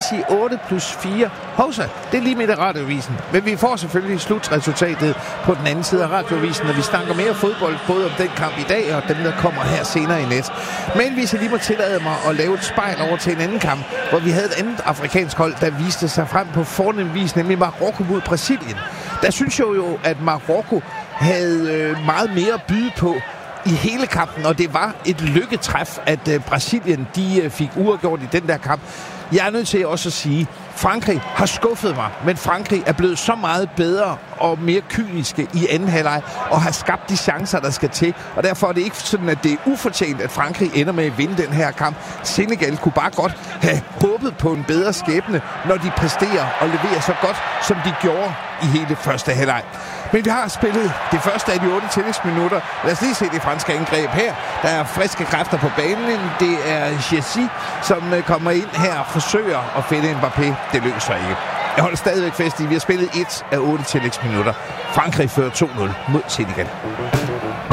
sige 8 plus 4. Hovsa, det er lige midt af Radioavisen. Men vi får selvfølgelig slutresultatet på den anden side af Radioavisen, og vi snakker mere fodbold, både om den kamp i dag og dem, der kommer her senere i net. Men hvis jeg lige må tillade mig at lave et spejl over til en anden kamp, hvor vi havde et andet afrikansk hold, der viste sig frem på fornem vis, nemlig Marokko mod Brasilien. Der synes jeg jo, at Marokko havde meget mere at byde på i hele kampen, og det var et lykketræf, at Brasilien de fik uafgjort i den der kamp. Jeg er nødt til også at sige, Frankrig har skuffet mig, men Frankrig er blevet så meget bedre og mere kyniske i anden halvleg og har skabt de chancer, der skal til. Og derfor er det ikke sådan, at det er ufortjent, at Frankrig ender med at vinde den her kamp. Senegal kunne bare godt have håbet på en bedre skæbne, når de præsterer og leverer så godt, som de gjorde i hele første halvleg. Men vi har spillet det første af de 8 tillægsminutter. Lad os lige se det franske angreb her. Der er friske kræfter på banen. Det er Jessi, som kommer ind her og forsøger at finde Mbappé. Det lykkes så ikke. Jeg holder stadigvæk fast i, vi har spillet 1 af 8 tillægsminutter. Frankrig fører 2-0 mod Senegal.